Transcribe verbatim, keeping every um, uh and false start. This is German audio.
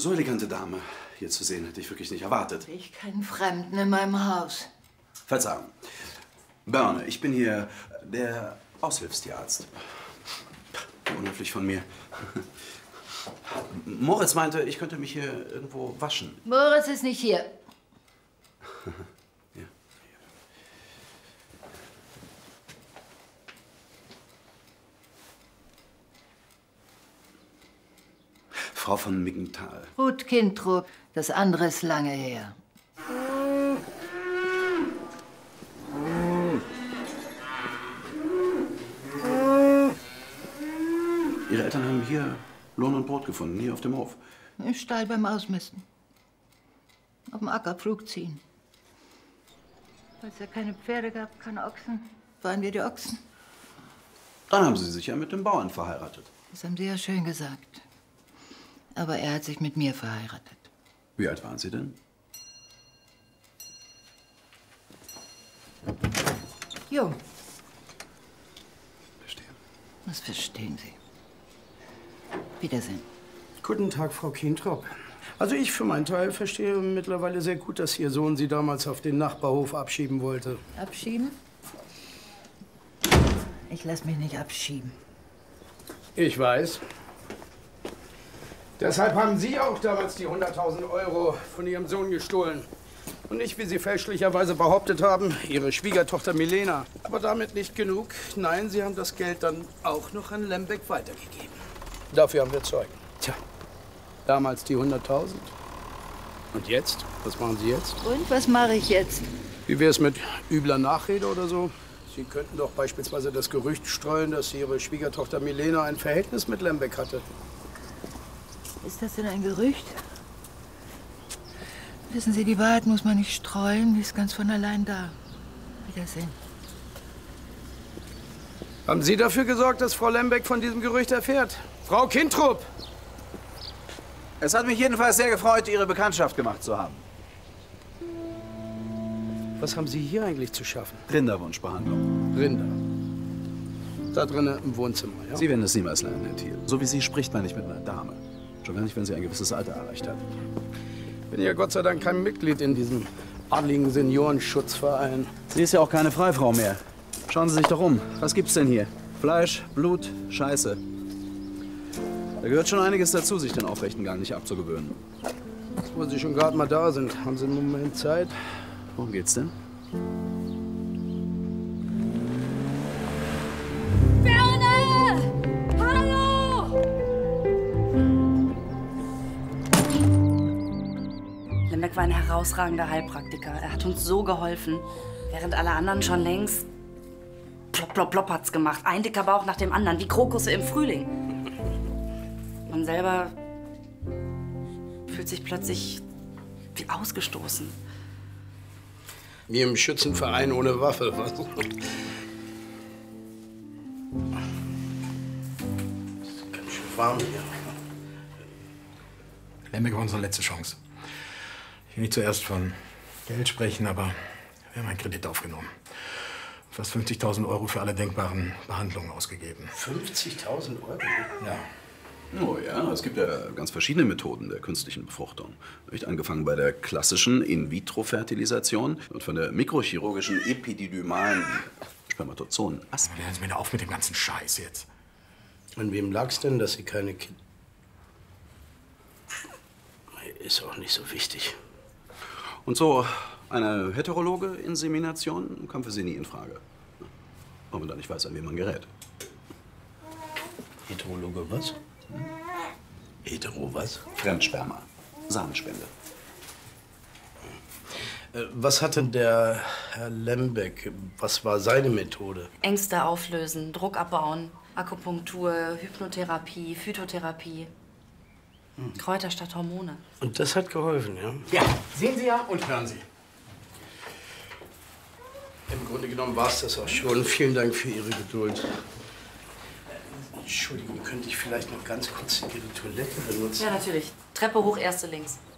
So elegante Dame hier zu sehen, hätte ich wirklich nicht erwartet. Ich keinen Fremden in meinem Haus. Verzeihung. Börne, ich bin hier der Aushilfstierarzt. Unhöflich von mir. Moritz meinte, ich könnte mich hier irgendwo waschen. Moritz ist nicht hier. Ja. Frau von Miggenthal. Ruth Kintrup, das andere ist lange her. Ihre Eltern haben hier Lohn und Brot gefunden, hier auf dem Hof. Im Stall beim Ausmisten. Auf dem Acker Pflug ziehen. Weil es ja keine Pferde gab, keine Ochsen, waren wir die Ochsen. Dann haben Sie sich ja mit dem Bauern verheiratet. Das haben Sie ja schön gesagt. Aber er hat sich mit mir verheiratet. Wie alt waren Sie denn? Jung. Verstehe. Was verstehen Sie? Wiedersehen. Guten Tag, Frau Kintrup. Also ich für meinen Teil verstehe mittlerweile sehr gut, dass Ihr Sohn Sie damals auf den Nachbarhof abschieben wollte. Abschieben? Ich lasse mich nicht abschieben. Ich weiß. Deshalb haben Sie auch damals die hunderttausend Euro von Ihrem Sohn gestohlen. Und nicht, wie Sie fälschlicherweise behauptet haben, Ihre Schwiegertochter Milena. Aber damit nicht genug. Nein, Sie haben das Geld dann auch noch an Lembeck weitergegeben. Dafür haben wir Zeugen. Tja, damals die hunderttausend. Und jetzt? Was machen Sie jetzt? Und was mache ich jetzt? Wie wäre es mit übler Nachrede oder so? Sie könnten doch beispielsweise das Gerücht streuen, dass Ihre Schwiegertochter Milena ein Verhältnis mit Lembeck hatte. Ist das denn ein Gerücht? Wissen Sie, die Wahrheit muss man nicht streuen, die ist ganz von allein da. Wiedersehen. Haben Sie dafür gesorgt, dass Frau Lembeck von diesem Gerücht erfährt? Frau Kintrup! Es hat mich jedenfalls sehr gefreut, Ihre Bekanntschaft gemacht zu haben. Was haben Sie hier eigentlich zu schaffen? Rinderwunschbehandlung. Rinder. Da drinnen im Wohnzimmer, ja? Sie werden es niemals lernen, Herr Thiel. So wie Sie spricht man nicht mit einer Dame. Schon gar nicht, wenn sie ein gewisses Alter erreicht hat. Ich bin ja Gott sei Dank kein Mitglied in diesem adligen Seniorenschutzverein. Sie ist ja auch keine Freifrau mehr. Schauen Sie sich doch um. Was gibt's denn hier? Fleisch, Blut, Scheiße. Da gehört schon einiges dazu, sich den aufrechten Gang nicht abzugewöhnen. Wo Sie schon gerade mal da sind, haben Sie einen Moment Zeit? Worum geht's denn? Börne! Hallo! Lembeck war ein herausragender Heilpraktiker. Er hat uns so geholfen, während alle anderen schon längst plopp, plopp, plopp hat's gemacht. Ein dicker Bauch nach dem anderen, wie Krokusse im Frühling. Man selber fühlt sich plötzlich wie ausgestoßen. Wie im Schützenverein ohne Waffe, was? Das ist ganz schön warm hier. Lembeck war unsere letzte Chance. Ich will nicht zuerst von Geld sprechen, aber wir haben einen Kredit aufgenommen. Fast fünfzigtausend Euro für alle denkbaren Behandlungen ausgegeben. fünfzigtausend Euro? Ja. Oh ja, es gibt ja ganz verschiedene Methoden der künstlichen Befruchtung. Nicht angefangen bei der klassischen In-vitro-Fertilisation und von der mikrochirurgischen epididymalen Spermatozoen. Was? Hören Sie mir da auf mit dem ganzen Scheiß jetzt. An wem lag's denn, dass Sie keine Kinder... Ist auch nicht so wichtig. Und so eine heterologe Insemination kam für Sie nie in Frage. Wenn man da nicht weiß, an wen man gerät. Heterologe was? Hm? Hetero was? Fremdsperma. Samenspende. Äh, was hatte der Herr Lembeck? Was war seine Methode? Ängste auflösen, Druck abbauen, Akupunktur, Hypnotherapie, Phytotherapie. Hm. Kräuter statt Hormone. Und das hat geholfen, ja? Ja, sehen Sie ja und hören Sie. Im Grunde genommen war es das auch schon. Vielen Dank für Ihre Geduld. Entschuldigung, könnte ich vielleicht noch ganz kurz Ihre Toilette benutzen? Ja, natürlich. Treppe hoch, erste links.